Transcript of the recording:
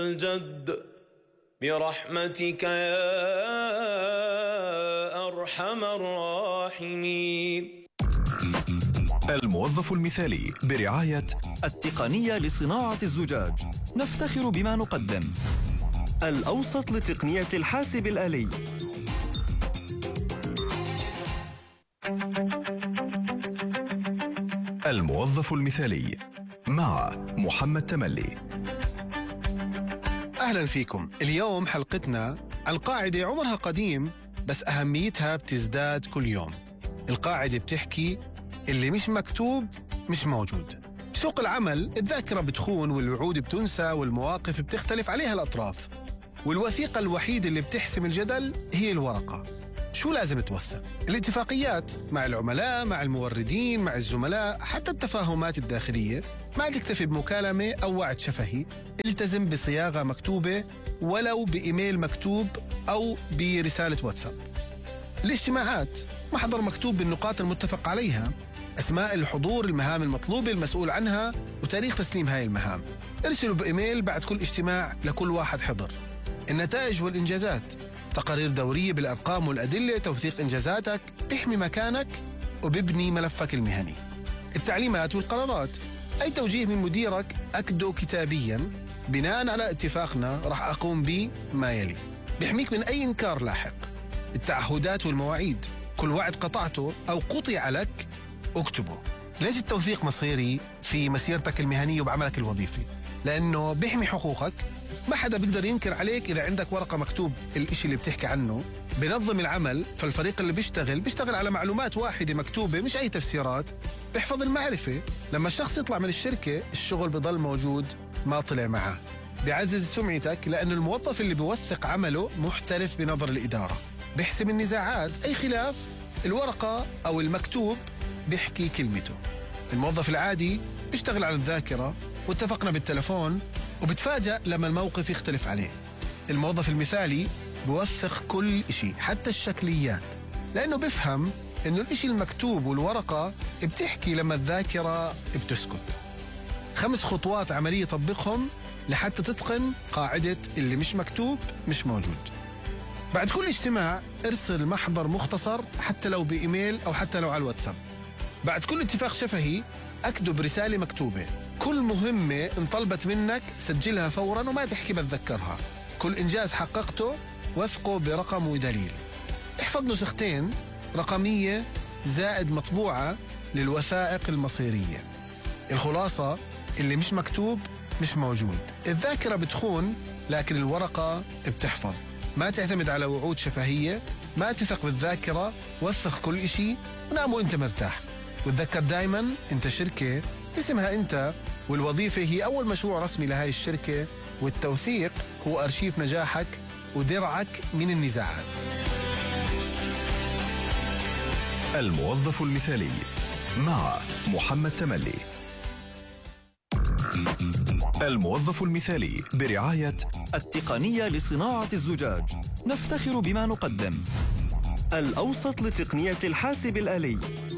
الجد برحمتك يا أرحم الراحمين. الموظف المثالي برعاية التقنية لصناعة الزجاج. نفتخر بما نقدم. الأوسط لتقنية الحاسب الآلي. الموظف المثالي مع محمد تملي. أهلا فيكم. اليوم حلقتنا عن قاعدة عمرها قديم بس أهميتها بتزداد كل يوم. القاعدة بتحكي اللي مش مكتوب مش موجود. بسوق العمل الذاكرة بتخون والوعود بتنسى والمواقف بتختلف عليها الأطراف، والوثيقة الوحيدة اللي بتحسم الجدل هي الورقة. شو لازم توثق؟ الاتفاقيات مع العملاء، مع الموردين، مع الزملاء، حتى التفاهمات الداخلية ما تكتفي بمكالمة أو وعد شفهي. التزم بصياغة مكتوبة ولو بإيميل مكتوب أو برسالة واتساب. الاجتماعات محضر مكتوب بالنقاط المتفق عليها، أسماء الحضور، المهام المطلوبة، المسؤول عنها، وتاريخ تسليم هاي المهام. ارسلوا بإيميل بعد كل اجتماع لكل واحد حضر. النتائج والإنجازات، تقارير دورية بالأرقام والأدلة، توثيق إنجازاتك بيحمي مكانك وبيبني ملفك المهني. التعليمات والقرارات، أي توجيه من مديرك أكده كتابياً بناء على اتفاقنا رح أقوم بما يلي، بيحميك من أي إنكار لاحق. التعهدات والمواعيد، كل وعد قطعته أو قطع لك اكتبه. ليش التوثيق مصيري في مسيرتك المهنية وبعملك الوظيفي؟ لأنه بيحمي حقوقك، ما حدا بيقدر ينكر عليك إذا عندك ورقة مكتوب الإشي اللي بتحكي عنه. بنظم العمل، فالفريق اللي بيشتغل على معلومات واحدة مكتوبة مش أي تفسيرات. بيحفظ المعرفة، لما الشخص يطلع من الشركة الشغل بضل موجود ما طلع معه. بيعزز سمعتك لأنه الموظف اللي بيوثق عمله محترف بنظر الإدارة. بيحسم النزاعات، أي خلاف الورقة أو المكتوب بيحكي كلمته. الموظف العادي بيشتغل على الذاكرة واتفقنا بالتلفون وبتفاجأ لما الموقف يختلف عليه. الموظف المثالي بيوثق كل إشي حتى الشكليات، لأنه بيفهم إنه الإشي المكتوب والورقة بتحكي لما الذاكرة بتسكت. 5 خطوات عملية طبقهم لحتى تتقن قاعدة اللي مش مكتوب مش موجود. بعد كل اجتماع ارسل محضر مختصر حتى لو بإيميل أو حتى لو على الواتساب. بعد كل اتفاق شفهي اكتب رسالة مكتوبة. كل مهمة انطلبت منك سجلها فورا وما تحكي بتذكرها. كل إنجاز حققته وثقه برقم ودليل. احفظ نسختين، رقمية زائد مطبوعة للوثائق المصيرية. الخلاصة اللي مش مكتوب مش موجود. الذاكرة بتخون لكن الورقة بتحفظ. ما تعتمد على وعود شفهية، ما تثق بالذاكرة، وثق كل إشي ونام وانت مرتاح. وتذكر دايما انت شركة اسمها انت، والوظيفة هي أول مشروع رسمي لهاي الشركة، والتوثيق هو أرشيف نجاحك ودرعك من النزاعات. الموظف المثالي مع محمد تملي. الموظف المثالي برعاية التقنية لصناعة الزجاج. نفتخر بما نقدم. الأوسط لتقنية الحاسب الآلي.